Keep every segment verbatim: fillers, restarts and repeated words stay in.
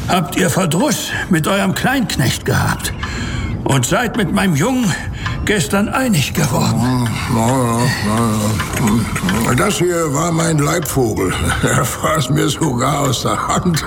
habt ihr Verdruss mit eurem Kleinknecht gehabt und seid mit meinem Jungen gestern einig geworden. Das hier war mein Leibvogel. Er fraß mir sogar aus der Hand.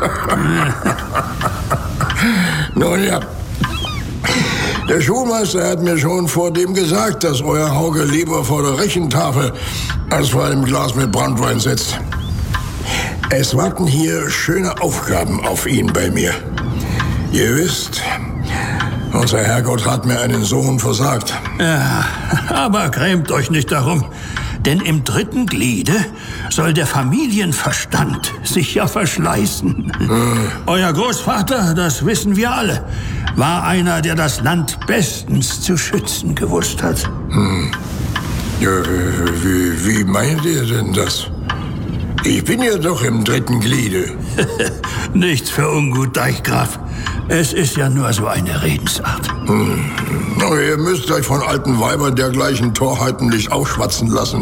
Nun ja, der Schulmeister hat mir schon vor dem gesagt, dass euer Hauke lieber vor der Rechentafel als vor einem Glas mit Branntwein sitzt. Es warten hier schöne Aufgaben auf ihn bei mir. Ihr wisst, unser Herrgott hat mir einen Sohn versagt. Ja, aber grämt euch nicht darum, denn im dritten Gliede soll der Familienverstand sich ja verschleißen. Hm. Euer Großvater, das wissen wir alle, war einer, der das Land bestens zu schützen gewusst hat. Hm. Ja, wie, wie meint ihr denn das? Ich bin ja doch im dritten Gliede. Nichts für ungut, Deichgraf. Es ist ja nur so eine Redensart. Hm. Aber ihr müsst euch von alten Weibern dergleichen Torheiten nicht aufschwatzen lassen.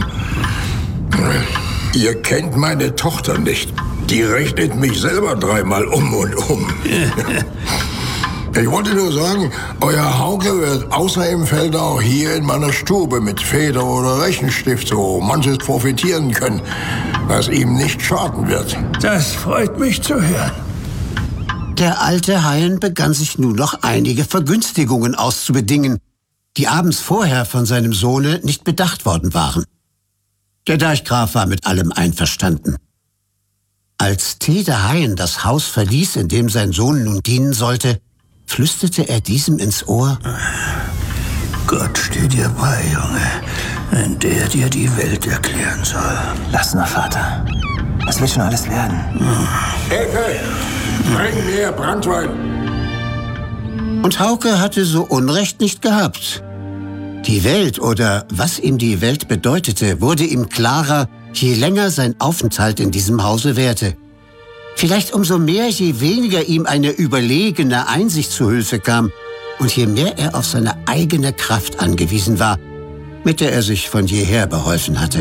Ihr kennt meine Tochter nicht. Die rechnet mich selber dreimal um und um. Ich wollte nur sagen, euer Hauke wird außer im Feld auch hier in meiner Stube mit Feder oder Rechenstift so manches profitieren können, was ihm nicht schaden wird. Das freut mich zu hören. Der alte Haien begann sich nun noch einige Vergünstigungen auszubedingen, die abends vorher von seinem Sohne nicht bedacht worden waren. Der Deichgraf war mit allem einverstanden. Als Tede Haien das Haus verließ, in dem sein Sohn nun dienen sollte, flüsterte er diesem ins Ohr: Gott steht dir bei, Junge, wenn der dir die Welt erklären soll. Lass nur, Vater. Was wird schon alles werden? Ecke, bring mir Branntwein. Und Hauke hatte so Unrecht nicht gehabt. Die Welt oder was ihm die Welt bedeutete, wurde ihm klarer, je länger sein Aufenthalt in diesem Hause währte. Vielleicht umso mehr, je weniger ihm eine überlegene Einsicht zu Hilfe kam und je mehr er auf seine eigene Kraft angewiesen war, mit der er sich von jeher beholfen hatte.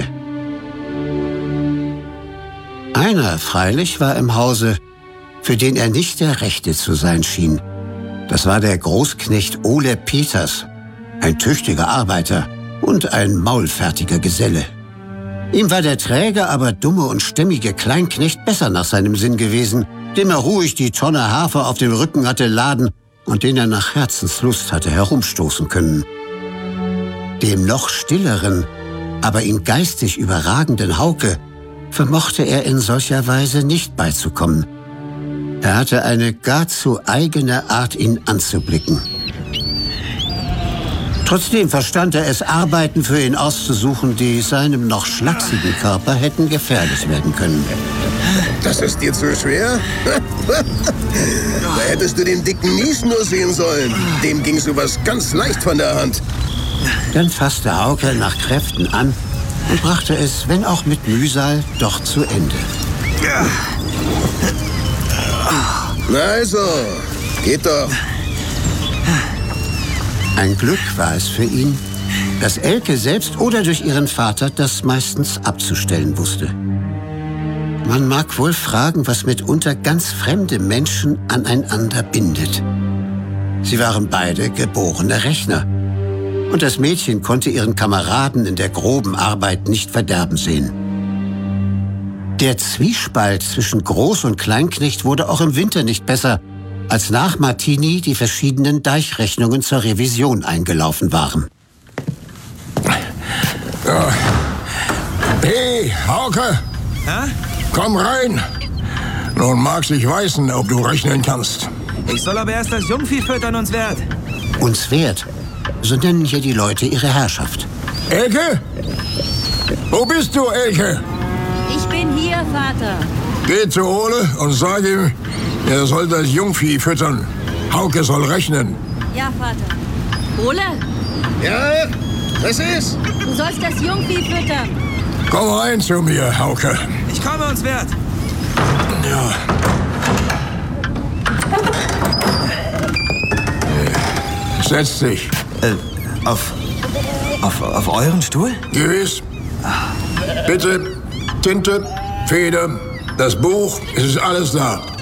Einer freilich war im Hause, für den er nicht der Rechte zu sein schien. Das war der Großknecht Ole Peters, ein tüchtiger Arbeiter und ein maulfertiger Geselle. Ihm war der träge, aber dumme und stämmige Kleinknecht besser nach seinem Sinn gewesen, dem er ruhig die Tonne Hafer auf dem Rücken hatte laden und den er nach Herzenslust hatte herumstoßen können. Dem noch stilleren, aber ihn geistig überragenden Hauke vermochte er in solcher Weise nicht beizukommen. Er hatte eine gar zu eigene Art, ihn anzublicken. Trotzdem verstand er es, Arbeiten für ihn auszusuchen, die seinem noch schlachsigen Körper hätten gefährlich werden können. Das ist dir zu schwer? Da hättest du den dicken Mies nur sehen sollen. Dem ging sowas ganz leicht von der Hand. Dann fasste Hauke nach Kräften an und brachte es, wenn auch mit Mühsal, doch zu Ende. Na also, geht doch. Ein Glück war es für ihn, dass Elke selbst oder durch ihren Vater das meistens abzustellen wusste. Man mag wohl fragen, was mitunter ganz fremde Menschen aneinander bindet. Sie waren beide geborene Rechner. Und das Mädchen konnte ihren Kameraden in der groben Arbeit nicht verderben sehen. Der Zwiespalt zwischen Groß- und Kleinknecht wurde auch im Winter nicht besser, als nach Martini die verschiedenen Deichrechnungen zur Revision eingelaufen waren. Ja. Hey, Hauke! Hä? Komm rein! Nun mag's sich weißen, ob du rechnen kannst. Ich soll aber erst das Jungvieh füttern, uns wert. Uns wert? So nennen hier die Leute ihre Herrschaft. Elke? Wo bist du, Elke? Ich bin hier, Vater. Geh zu Ole und sag ihm, er soll das Jungvieh füttern. Hauke soll rechnen. Ja, Vater. Ole, Ja, was ist? du sollst das Jungvieh füttern. Komm rein zu mir, Hauke. Ich komme, uns wert. Ja. Setz dich. Äh, auf, auf, auf euren Stuhl? Gewiss. Bitte, Tinte, Feder, das Buch, es ist alles da.